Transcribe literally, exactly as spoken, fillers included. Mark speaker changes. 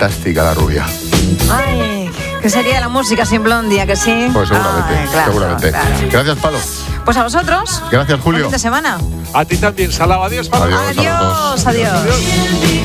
Speaker 1: fantástica la rubia.
Speaker 2: Ay, ¿qué sería la música sin Blondie, ¿a que sí?
Speaker 1: Pues seguramente,
Speaker 2: Ay, claro,
Speaker 1: seguramente.
Speaker 2: claro.
Speaker 1: Gracias, Palo.
Speaker 2: Pues a vosotros.
Speaker 1: Gracias, Julio.
Speaker 2: Buen fin de semana.
Speaker 3: A ti también, Salao. Adiós, Pablo.
Speaker 1: Adiós, a los dos.
Speaker 2: Adiós, adiós.
Speaker 3: Adiós.